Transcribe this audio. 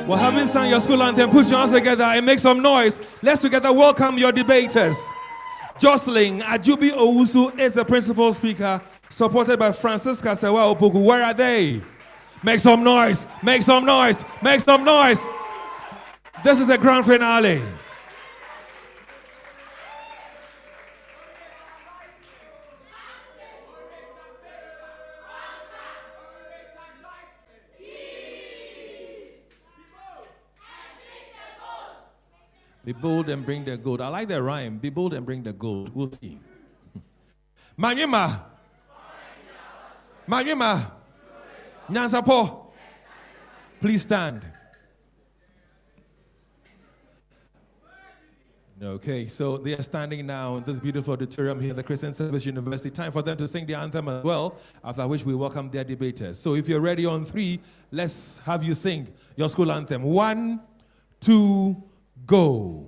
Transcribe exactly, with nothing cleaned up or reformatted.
Well, having sung your school anthem, put your hands together and make some noise. Let's together welcome your debaters. Jocelyn Ajubi Owusu is the principal speaker, supported by Francisca Sewa Opoku. Where are they? Make some noise, make some noise, make some noise. This is the grand finale. Be bold and bring the gold. I like the rhyme. Be bold and bring the gold. We'll see. Manyema. Manyema. Nyansapo. Please stand. Okay, so they are standing now in this beautiful auditorium here at the Christian Service University. Time for them to sing the anthem as well, after which we welcome their debaters. So if you're ready on three, let's have you sing your school anthem. One, two, go.